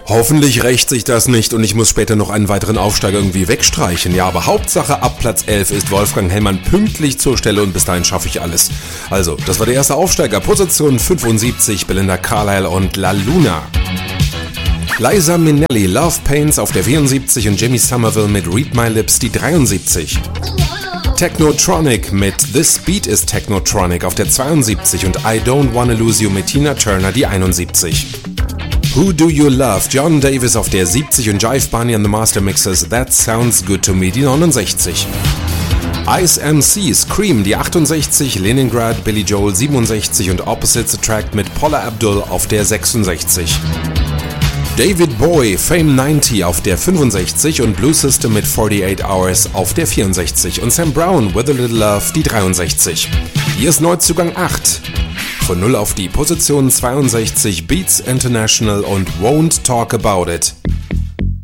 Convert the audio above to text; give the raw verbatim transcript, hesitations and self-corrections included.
Hoffentlich rächt sich das nicht und ich muss später noch einen weiteren Aufsteiger irgendwie wegstreichen. Ja, aber Hauptsache ab Platz elf ist Wolfgang Hellmann pünktlich zur Stelle und bis dahin schaffe ich alles. Also, das war der erste Aufsteiger, Position fünfundsiebzig, Belinda Carlisle und La Luna. Liza Minnelli, Love Pains auf der vierundsiebzig und Jimmy Somerville mit Read My Lips die dreiundsiebzig. Technotronic mit This Beat is Technotronic auf der zweiundsiebzig und I Don't Wanna Lose You mit Tina Turner die einundsiebzig. Who Do You Love? John Davis auf der siebzig und Jive Barney and the Master Mixers That Sounds Good to Me die neunundsechzig. Ice M C Scream die achtundsechzig, Leningrad Billy Joel siebenundsechzig und Opposites Attract mit Paula Abdul auf der sechsundsechzig. David Bowie Fame neunzig auf der fünfundsechzig und Blue System mit forty-eight Hours auf der vierundsechzig und Sam Brown With a Little Love die dreiundsechzig. Hier ist Neuzugang acht. Von null auf die Position zweiundsechzig Beats International und Won't Talk About It.